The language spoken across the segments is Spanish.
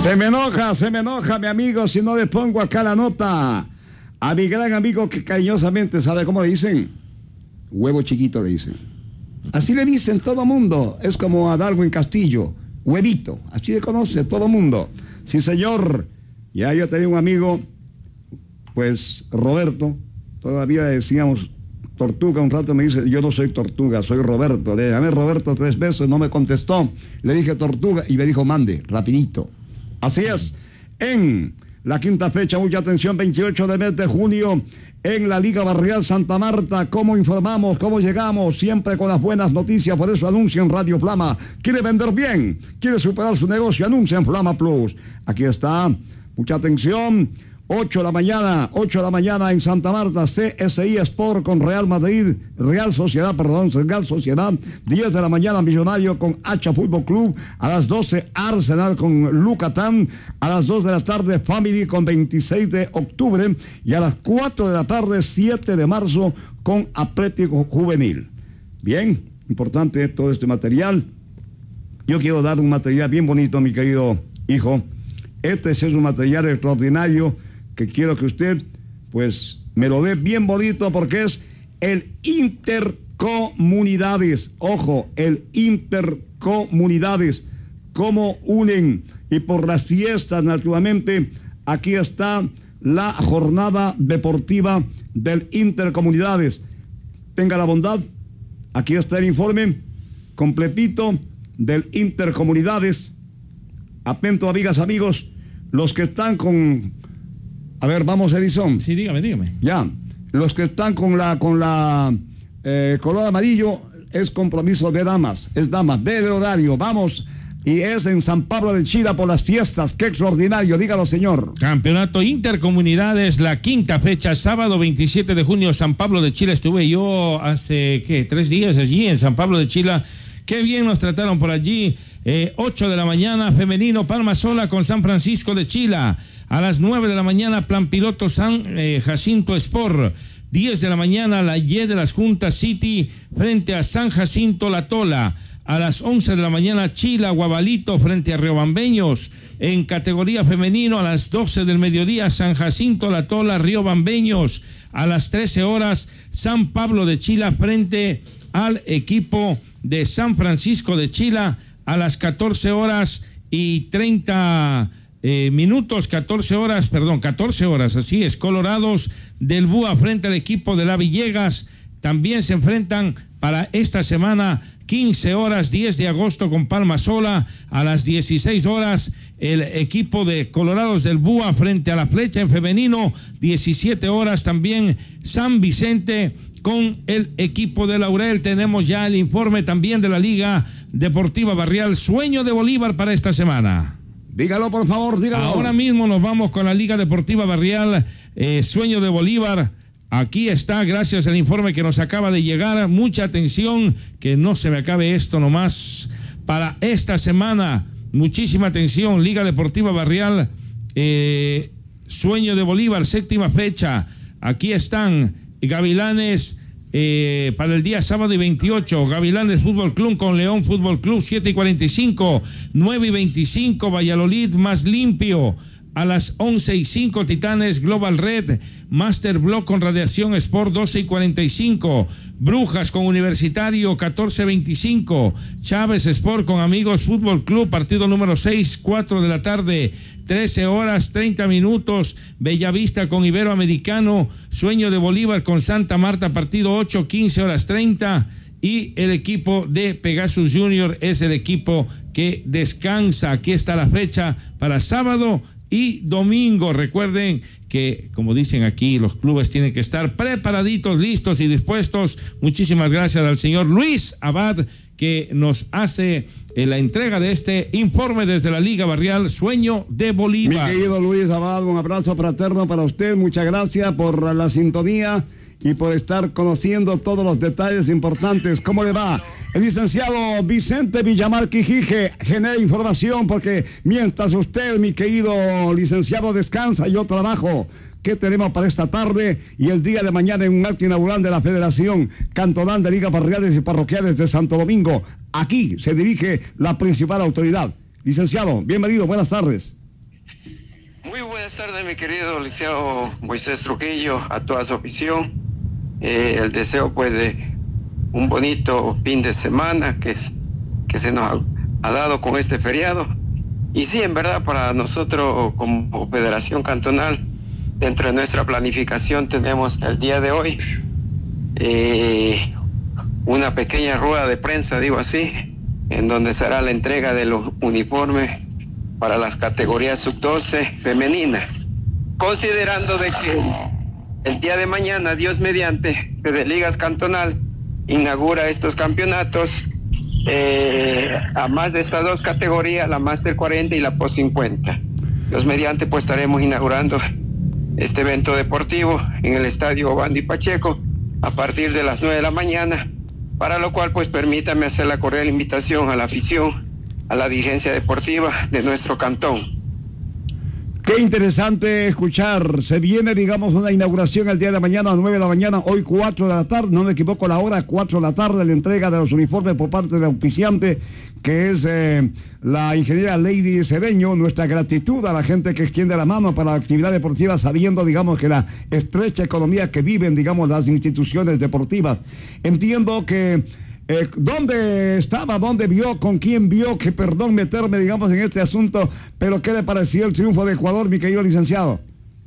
Se me enoja, mi amigo, si no le pongo acá la nota. A mi gran amigo que cariñosamente, ¿sabe cómo le dicen? Huevo chiquito le dicen. Así le dicen todo el mundo. Es como a Darwin Castillo, huevito. Así le conoce todo el mundo. Sí, señor. Ya yo tenía un amigo, pues Roberto. Todavía decíamos Tortuga. Un rato me dice, yo no soy Tortuga, soy Roberto. Le llamé Roberto 3 veces, no me contestó. Le dije Tortuga y me dijo mande, rapidito. Así es. En la quinta fecha, mucha atención, 28 de mes de junio, en la Liga Barrial Santa Marta. ¿Cómo informamos? ¿Cómo llegamos? Siempre con las buenas noticias, por eso anuncia en Radio Flama. ¿Quiere vender bien? ¿Quiere superar su negocio? Anuncia en Flama Plus. Aquí está, mucha atención. 8 de la mañana en Santa Marta, CSI Sport con Real Sociedad. 10 de la mañana Millonario con Hacha Fútbol Club. A las 12 Arsenal con Lucatán. A las 2 de la tarde Family con 26 de octubre. Y a las 4 de la tarde 7 de marzo con Atlético Juvenil. Bien, importante todo este material. Yo quiero dar un material bien bonito, mi querido hijo. Este es un material extraordinario que quiero que usted, pues, me lo dé bien bonito porque es el Intercomunidades. Ojo, el Intercomunidades. Cómo unen. Y por las fiestas, naturalmente, aquí está la jornada deportiva del Intercomunidades. Tenga la bondad. Aquí está el informe completito del Intercomunidades. Atento, amigas, amigos, los que están con... A ver, vamos, Edison. Sí, dígame. Ya, los que están con la color amarillo es compromiso de damas, del horario, vamos, y es en San Pablo de Chila por las fiestas, qué extraordinario, dígalo, señor. Campeonato Intercomunidades, la quinta fecha, sábado 27 de junio, San Pablo de Chila. Estuve yo hace, 3 días allí en San Pablo de Chila. Qué bien nos trataron por allí. 8 de la mañana, femenino, Palma Sola con San Francisco de Chila. A las 9 de la mañana, Plan Piloto San Jacinto Sport. 10 de la mañana, la Y de las Juntas City frente a San Jacinto La Tola. A las 11 de la mañana, Chila Guabalito frente a Riobambeños. En categoría femenino, a las 12 del mediodía, San Jacinto La Tola, Riobambeños. A las 13 horas, San Pablo de Chila frente al equipo de San Francisco de Chila. A las 14 horas y 30 minutos, 14 horas, así es, Colorados del Búa frente al equipo de La Villegas. También se enfrentan para esta semana 15 horas, 10 de agosto con Palma Sola. A las 16 horas, el equipo de Colorados del Búa frente a La Flecha en femenino. 17 horas también San Vicente con el equipo de Laurel. Tenemos ya el informe también de la Liga Deportiva Barrial Sueño de Bolívar para esta semana. Dígalo, por favor, dígalo. Ahora mismo nos vamos con la Liga Deportiva Barrial Sueño de Bolívar. Aquí está, gracias al informe que nos acaba de llegar. Mucha atención, que no se me acabe esto nomás para esta semana. Muchísima atención, Liga Deportiva Barrial Sueño de Bolívar, séptima fecha. Aquí están Gavilanes para el día sábado y 28, Gavilanes Fútbol Club con León Fútbol Club, 7:45, 9:25, Valladolid Más Limpio. A las 11:05, Titanes Global Red, Master Block con Radiación Sport, 12:45, Brujas con Universitario, 14:25, Chávez Sport con Amigos Fútbol Club, partido número 6, 4 de la tarde, 13 horas 30 minutos, Bellavista con Iberoamericano, Sueño de Bolívar con Santa Marta, partido 8, 15 horas 30, y el equipo de Pegasus Junior es el equipo que descansa. Aquí está la fecha para sábado y domingo. Recuerden que, como dicen aquí, los clubes tienen que estar preparaditos, listos y dispuestos. Muchísimas gracias al señor Luis Abad, que nos hace la entrega de este informe desde la Liga Barrial Sueño de Bolívar. Mi querido Luis Abad, un abrazo fraterno para usted. Muchas gracias por la sintonía y por estar conociendo todos los detalles importantes. ¿Cómo le va? El licenciado Vicente Villamar Quijije genera información, porque mientras usted, mi querido licenciado, descansa, yo trabajo. ¿Qué tenemos para esta tarde y el día de mañana en un acto inaugural de la Federación Cantonal de Ligas Barriales y Parroquiales de Santo Domingo? Aquí se dirige la principal autoridad. Licenciado, bienvenido, buenas tardes. Muy buenas tardes, mi querido licenciado Moisés Trujillo, a toda su afición. El deseo pues de un bonito fin de semana que se nos ha dado con este feriado. Y sí, en verdad, para nosotros como Federación Cantonal, dentro de nuestra planificación tenemos el día de hoy una pequeña rueda de prensa, digo así, en donde será la entrega de los uniformes para las categorías sub-12 femeninas, considerando de que el día de mañana, Dios mediante, Fedeligas Cantonal inaugura estos campeonatos a más de estas dos categorías, la Master 40 y la Post 50. Dios mediante, pues estaremos inaugurando este evento deportivo en el Estadio Obando y Pacheco a partir de las 9 de la mañana, para lo cual pues permítame hacer la cordial invitación a la afición, a la dirigencia deportiva de nuestro cantón. Qué interesante escuchar. Se viene, digamos, una inauguración el día de mañana a 9 de la mañana, hoy 4 de la tarde, no me equivoco la hora, 4 de la tarde, la entrega de los uniformes por parte del auspiciante, que es la ingeniera Lady Cedeño. Nuestra gratitud a la gente que extiende la mano para la actividad deportiva, sabiendo, digamos, que la estrecha economía que viven, digamos, las instituciones deportivas. Entiendo que ¿dónde estaba? ¿Dónde vio? ¿Con quién vio? Que perdón meterme, digamos, en este asunto, pero ¿qué le pareció el triunfo de Ecuador, mi querido licenciado?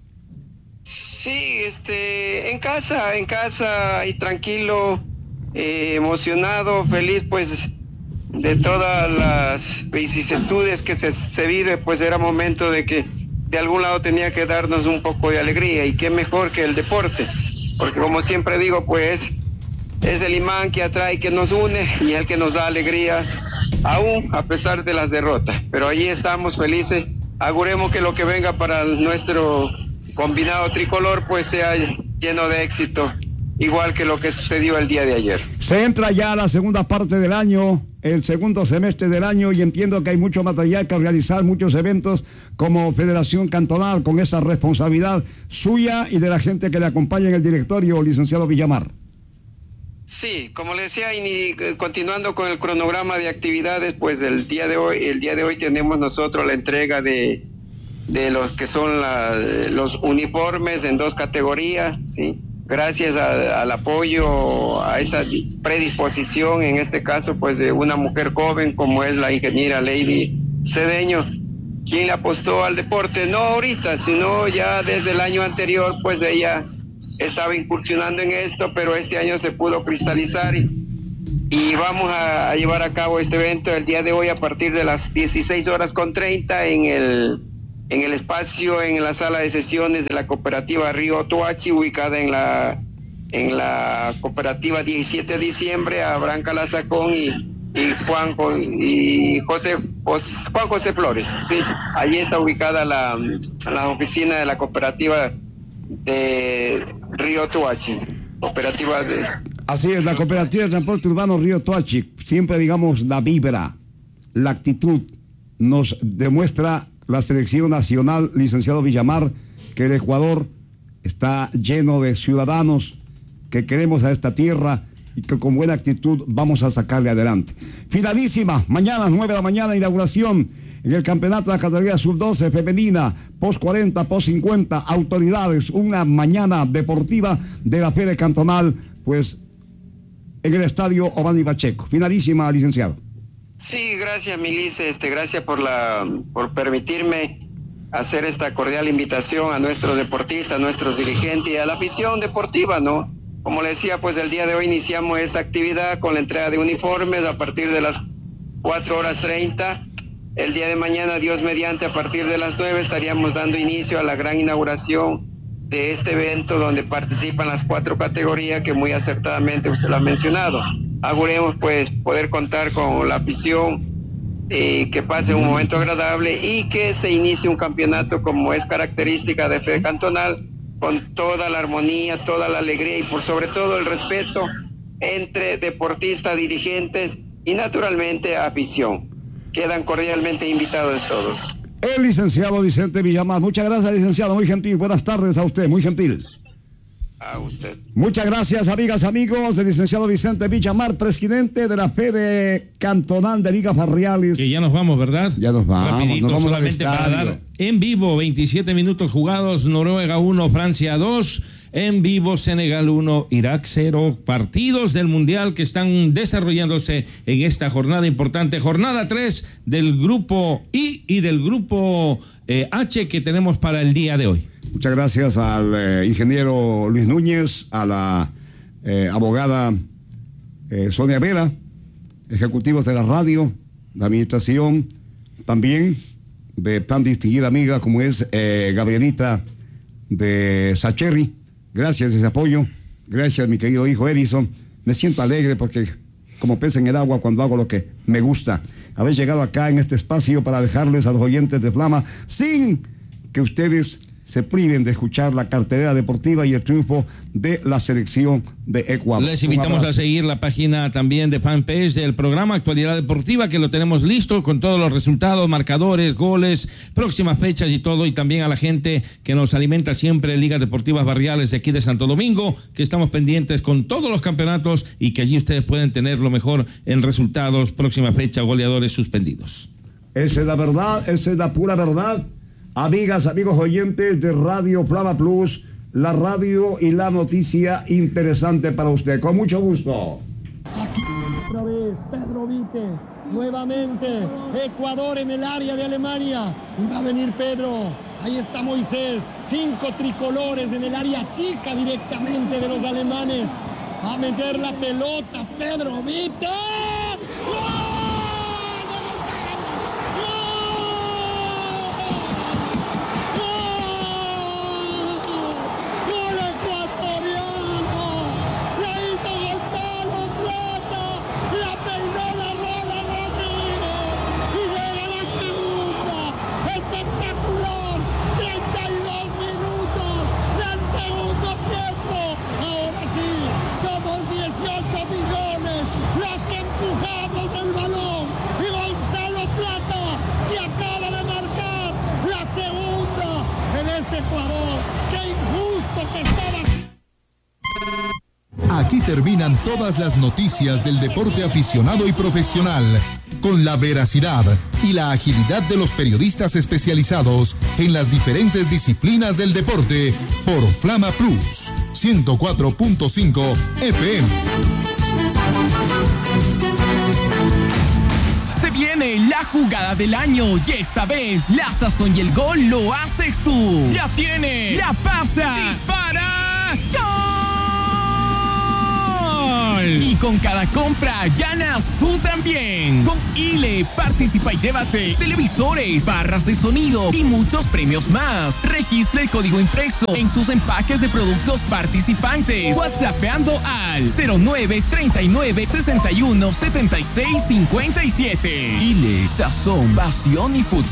Sí, en casa y tranquilo, emocionado, feliz, pues, de todas las vicisitudes que se vive, pues era momento de que de algún lado tenía que darnos un poco de alegría, y qué mejor que el deporte, porque como siempre digo, pues, es el imán que atrae, que nos une y el que nos da alegría, aún a pesar de las derrotas. Pero allí estamos felices. Auguremos que lo que venga para nuestro combinado tricolor pues sea lleno de éxito, igual que lo que sucedió el día de ayer. Se entra ya a la segunda parte del año, el segundo semestre del año, y entiendo que hay mucho material que organizar, muchos eventos como Federación Cantonal, con esa responsabilidad suya y de la gente que le acompaña en el directorio, licenciado Villamar. Sí, como le decía, y continuando con el cronograma de actividades, pues el día de hoy tenemos nosotros la entrega de los que son los uniformes en dos categorías, ¿sí? Gracias al apoyo, a esa predisposición, en este caso, pues de una mujer joven como es la ingeniera Lady Cedeño, quien le apostó al deporte, no ahorita, sino ya desde el año anterior, pues ella estaba incursionando en esto, pero este año se pudo cristalizar y vamos a llevar a cabo este evento el día de hoy a partir de las 16:30 en el espacio, en la sala de sesiones de la cooperativa Río Toachi, ubicada en la cooperativa 17 de diciembre, Abraham Calazacón y Juan José Flores. Sí, allí está ubicada la oficina de la cooperativa de Río Toachi, cooperativa de... Así es, la cooperativa de transporte urbano Río Toachi, siempre, digamos, la vibra, la actitud, nos demuestra la selección nacional, licenciado Villamar, que el Ecuador está lleno de ciudadanos que queremos a esta tierra y que con buena actitud vamos a sacarle adelante. Finalísima, mañana 9 de la mañana, inauguración en el campeonato de la categoría sub-12 femenina, post 40, post 50, autoridades, una mañana deportiva de la Feria Cantonal, pues en el estadio Obando y Pacheco. Finalísima, licenciado. Sí, gracias, Milice, gracias por permitirme hacer esta cordial invitación a nuestros deportistas, a nuestros dirigentes y a la afición deportiva, ¿no? Como le decía, pues el día de hoy iniciamos esta actividad con la entrega de uniformes a partir de las 4:30. El día de mañana, Dios mediante, a partir de las 9 estaríamos dando inicio a la gran inauguración de este evento donde participan las 4 categorías que muy acertadamente usted lo ha mencionado. Auguremos pues poder contar con la afición, que pase un momento agradable y que se inicie un campeonato como es característica de Fede Cantonal, con toda la armonía, toda la alegría y por sobre todo el respeto entre deportistas, dirigentes y naturalmente afición. Quedan cordialmente invitados todos. El licenciado Vicente Villamar. Muchas gracias, licenciado, muy gentil. Buenas tardes a usted, muy gentil. A usted. Muchas gracias, amigas, amigos. El licenciado Vicente Villamar, presidente de la Fede Cantonal de Ligas Barriales. Que ya nos vamos, ¿verdad? Ya nos vamos. Rapidito, nos vamos solamente para dar en vivo 27 minutos jugados, Noruega 1, Francia 2. En vivo, Senegal 1, Irak 0. Partidos del Mundial que están desarrollándose en esta jornada importante. Jornada 3 del grupo I y del grupo H que tenemos para el día de hoy. Muchas gracias al ingeniero Luis Núñez, a la abogada Sonia Vera, ejecutivos de la radio, la administración, también de tan distinguida amiga como es Gabrielita de Sacherri. Gracias ese apoyo. Gracias, mi querido hijo Edison. Me siento alegre porque como pez en el agua cuando hago lo que me gusta. Haber llegado acá en este espacio para dejarles a los oyentes de Flama sin que ustedes se priven de escuchar la cartelera deportiva y el triunfo de la selección de Ecuador. Les invitamos a seguir la página también de fanpage del programa Actualidad Deportiva, que lo tenemos listo con todos los resultados, marcadores, goles, próximas fechas y todo, y también a la gente que nos alimenta siempre en Ligas Deportivas Barriales de aquí de Santo Domingo, que estamos pendientes con todos los campeonatos y que allí ustedes pueden tener lo mejor en resultados, próxima fecha, goleadores suspendidos. Esa es la verdad, esa es la pura verdad. Amigas, amigos oyentes de Radio Flama Plus, la radio y la noticia interesante para usted. Con mucho gusto. Otra vez, Pedro Vite, nuevamente, Ecuador en el área de Alemania. Y va a venir Pedro. Ahí está Moisés. 5 tricolores en el área chica directamente de los alemanes. Va a meter la pelota, Pedro Vite. ¡Gol! Ecuador, qué injusto que estaba. Aquí terminan todas las noticias del deporte aficionado y profesional, con la veracidad y la agilidad de los periodistas especializados en las diferentes disciplinas del deporte por Flama Plus 104.5 FM. Se viene la jugada del año y esta vez la sazón y el gol lo haces tú. La tiene, la pasa, dispara, ¡gol! Y con cada compra ganas tú también. Con ILE participa y llévate televisores, barras de sonido y muchos premios más. Registra el código impreso en sus empaques de productos participantes. WhatsAppeando al 0939617657. ILE, sazón, pasión y fútbol.